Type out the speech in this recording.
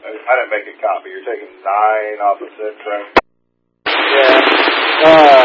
I didn't make a copy. You're taking 9 off of Centro. Yeah.